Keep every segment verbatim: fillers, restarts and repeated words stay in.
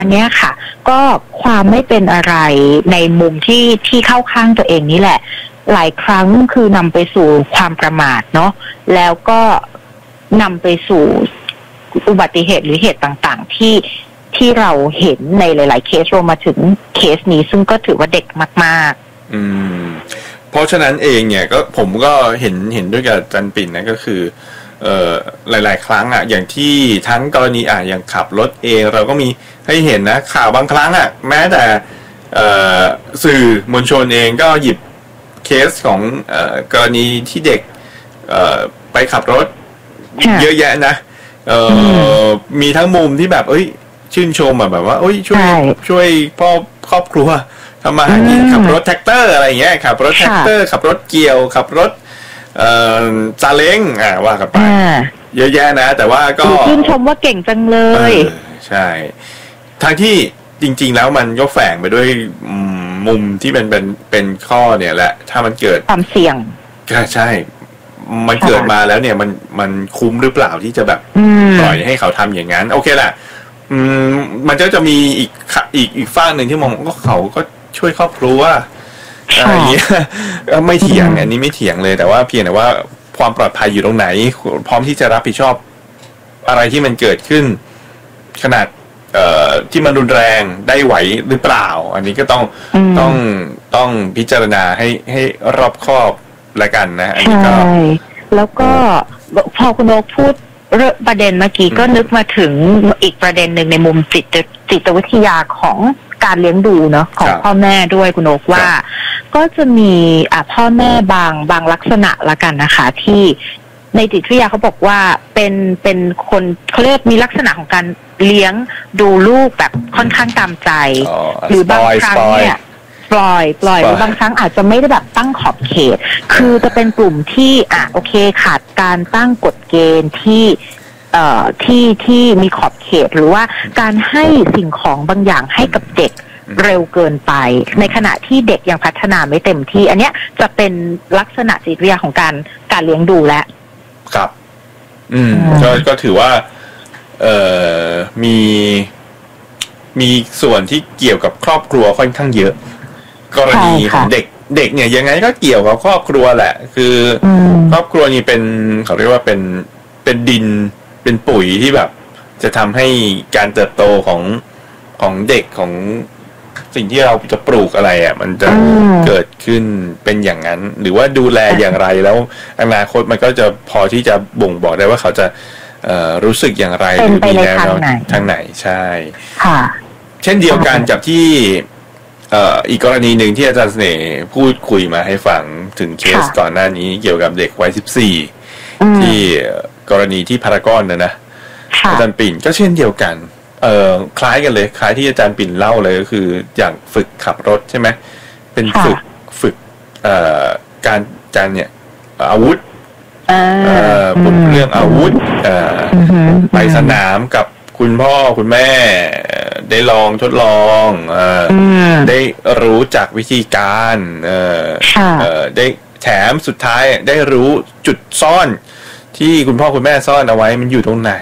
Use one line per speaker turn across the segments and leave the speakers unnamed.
อันเนี้ยค่ะก็ความไม่เป็นอะไรในมุมที่ที่เข้าข้างตัวเองนี่แหละหลายครั้งคือนำไปสู่ความประมาทเนาะแล้วก็นำไปสู่อุบัติเหตุหรือเหตุต่างๆที่ที่เราเห็นในหลายๆเคสรวมมาถึงเคสนี้ซึ่งก็ถือว่าเด็กมากๆ
อืมเพราะฉะนั้นเองเนี่ยก็ผมก็เห็นเห็นด้วยกับจันปิ่นนะก็คือเอ่อหลายๆครั้งอ่ะอย่างที่ทั้งกรณีอ่ะอย่างขับรถเองเราก็มีให้เห็นนะข่าวบางครั้งอ่ะแม้แต่เอ่อสื่อมวลชนเองก็หยิบเคสของเอ่อกรณีที่เด็กเอ่อไปขับรถเยอะแยะนะเอ่อมีทั้งมุมที่แบบเอ้ยชื่นชมแบบว่าเอ้ยช่วยช่วยพ่อครอบครัวทำมาหากินขับรถแท็กเตอร์อะไรเงี้ยขับรถแท็กเตอร์ขับรถเกี่ยวขับรถเอ่อซาเล้งอ่าว่ากันไปเยอะแยะนะแต่ว่าก็
ชื่นชมว่าเก่งจังเลย
ใช่ทางที่จริงๆแล้วมันก็แฝงไปด้วยมุมที่เป็นเป็นเป็นข้อเนี่ยแหละถ้ามันเกิด
ความเสี่ยง
ก็ใช่มันเกิดมาแล้วเนี่ยมันมันคุ้มหรือเปล่าที่จะแบบปล่อยให้เขาทำอย่างนั้นโอเคแหละอืมมันก็จะมีอีกอีกอีกฝั่งหนึ่งที่มองก็เขาก็ช่วยครอบครัวอะไรอย่างเงี้ยไม่เถียงอันนี้ไม่เถียงเลยแต่ว่าเพียงแต่ว่าความปลอดภัยอยู่ตรงไหนพร้อมที่จะรับผิดชอบอะไรที่มันเกิดขึ้นขนาดเอ่อที่มันรุนแรงได้ไหวหรือเปล่าอันนี้ก็ต้องต้องต้องพิจารณาให้ให้รอบคอบละกันนะอันนี้ก็
แล้วก็พอคุณโอ๊คพูดเรื่องประเด็นเมื่อกี้ก็นึกมาถึงอีกประเด็นหนึ่งในมุมจิตจิตวิทยาของการเลี้ยงดูเนาะของพ่อแม่ด้วยคุณโอ๊คว่าก็จะมีอ่ะพ่อแม่บางบางลักษณะละกันนะคะที่ในจิตวิทยาเขาบอกว่าเป็นเป็นคนเขาเรียกมีลักษณะของการเลี้ยงดูลูกแบบค่อนข้างตามใจหรือบางครั้งเนี่ยปล่อยปล่อยหรือบางครั้งอาจจะไม่ได้แบบตั้งขอบเขตคือจะเป็นกลุ่มที่อ่ะโอเคขาดการตั้งกฎเกณฑ์ที่เอ่อที่ที่มีขอบเขตหรือว่าการให้สิ่งของบางอย่างให้กับเด็กเร็วเกินไปในขณะที่เด็กยังพัฒนาไม่เต็มที่อันเนี้ยจะเป็นลักษณะจิตวิทยาของการการเลี้ยงดูและ
ครับอืมก็ก็ถือว่าเอ่อมีมีส่วนที่เกี่ยวกับครอบครัวค่อนข้างเยอะกรณีของเด็กเด็กเนี่ยยังไงก็เกี่ยวกับครอบครัวแหละคือครอบครัวนี่เป็นเขาเรียกว่าเป็นเป็นดินเป็นปุ๋ยที่แบบจะทำให้การเติบโตของของเด็กของสิ่งที่เราจะปลูกอะไรอ่ะมันจะเกิดขึ้นเป็นอย่างนั้นหรือว่าดูแลอย่างไรแล้วอนาคตมันก็จะพอที่จะบ่งบอกได้ว่าเขาจะเอ่อรู้สึกอย่างไรหรือมีแนวทางไหนใช่ค่ะเช่นเดียวกันกับที่เอ่ออีกกรณีหนึ่งที่อาจารย์เสน่ห์พูดคุยมาให้ฟังถึงเคสก่อนหน้านี้เกี่ยวกับเด็กวัยสิบสี่ที่กรณีที่พารากอนนะนะอาจารย์ปิ่นก็เช่นเดียวกันเอ่อคล้ายกันเลยคล้ายที่อาจารย์ปิ่นเล่าเลยก็คืออย่างฝึกขับรถใช่ไหมเป็นฝึกฝึกเอ่อการการเนี่ยอาวุธเอ่อพวกเรื่องอาวุธเอ่อไปสนามกับคุณพ่อคุณแม่ได้ลองทดลองเอ่อได้รู้จักวิธีการเอ่อเอ่อได้แถมสุดท้ายได้รู้จุดซ่อนที่คุณพ่อคุณแม่ซ่อนเอาไว้มันอยู่ตรงไหน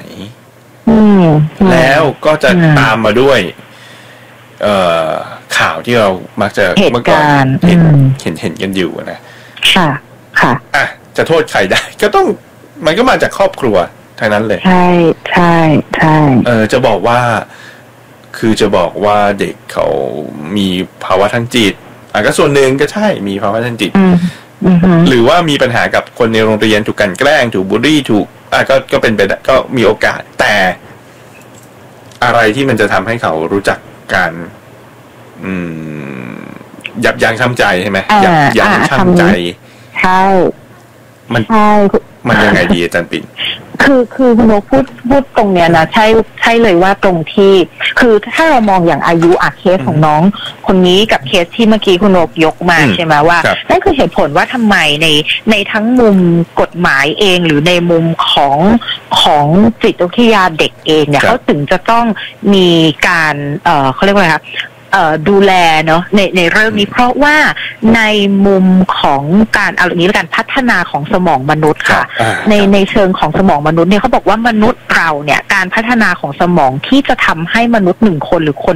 แล้วก็จะตามมาด้วยเอ่อข่าวที่เรามักจะเมื่อก่อนเห็นเห็นเห็นกันอยู่นะ
ค่ะค่ะ
อ่ะจะโทษใครได้ก็ต้องมันก็มาจากครอบครัวทั้งนั้นเลย
ใช่ใช่ใช่
เออจะบอกว่าคือจะบอกว่าเด็กเขามีภาวะทางจิตอ่ะก็ส่วนหนึ่งก็ใช่มีภาวะทางจิตหรือว่ามีปัญหากับคนในโรงเรียนถูกกลั่นแกล้งถูกบูลลี่ถูกอ่ะก็ก็เป็นไปได้ก็มีโอกาสแต่อะไรที่มันจะทำให้เขารู้จักการอืมยับยั้งชั่งใจใช่ไหมยับยั้งชั่งใจ
ใช่
มัน
ใช่
มันยังไงดีอาจารย์ปิ่น
คือคือคุณโนพูดพูดตรงเนี้ยนะใช่ใช่เลยว่าตรงที่คือถ้าเรามองอย่างอายุอาเคสของน้องคนนี้กับเคสที่เมื่อกี้คุณโนยกมาใช่ไหมว่านั่นคือเหตุผลว่าทำไมในในทั้งมุมกฎหมายเองหรือในมุมของของจิตวิทยาเด็กเองเนี่ยเขาถึงจะต้องมีการเอ่อเขาเรียกว่าอะไรคะเอ่อดูแลเนาะในในเรื่องนี้เพราะว่าในมุมของการเอาอย่างนี้แล้วกันพัฒนาของสมองมนุษย์ค่ะในในเชิงของสมองมนุษย์เนี่ยเขาบอกว่ามนุษย์เราเนี่ยการพัฒนาของสมองที่จะทำให้มนุษย์หนึ่งคนหรือคน